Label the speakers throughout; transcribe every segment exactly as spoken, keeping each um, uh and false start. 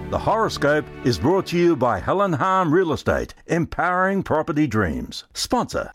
Speaker 1: The horoscope is brought to you by Helen Harm Real Estate, empowering property dreams. Sponsor.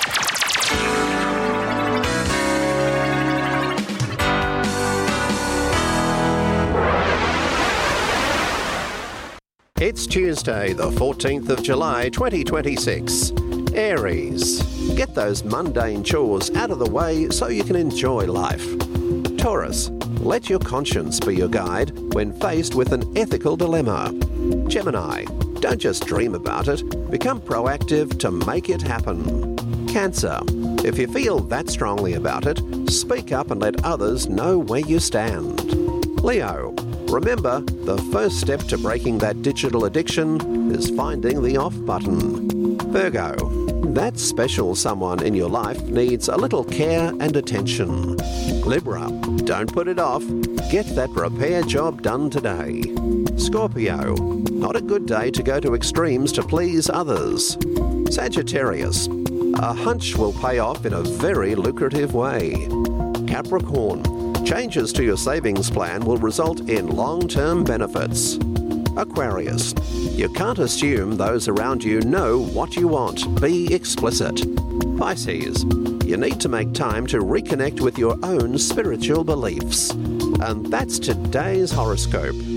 Speaker 2: It's Tuesday, the fourteenth of July, twenty twenty-six. Aries. Get those mundane chores out of the way so you can enjoy life. Taurus. Let your conscience be your guide when faced with an ethical dilemma. Gemini. Don't just dream about it, become proactive to make it happen. Cancer. If you feel that strongly about it, speak up and let others know where you stand. Leo. Remember, the first step to breaking that digital addiction is finding the off button. Virgo. That special someone in your life needs a little care and attention. Libra. Don't put it off. Get that repair job done today. Scorpio. Not a good day to go to extremes to please others. Sagittarius. A hunch will pay off in a very lucrative way. Capricorn. Changes to your savings plan will result in long-term benefits. Aquarius. You can't assume those around you know what you want. Be explicit. Pisces. You need to make time to reconnect with your own spiritual beliefs. And that's today's horoscope.